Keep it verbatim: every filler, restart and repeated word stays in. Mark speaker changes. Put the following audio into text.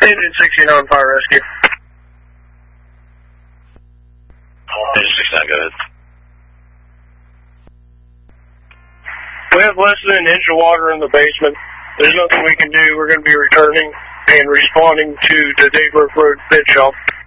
Speaker 1: Engine sixty-nine, fire rescue.
Speaker 2: Engine sixty-nine, go ahead.
Speaker 1: We have less than an inch of water in the basement. There's nothing we can do. We're going to be returning and responding to the Daybrook Road pit shop.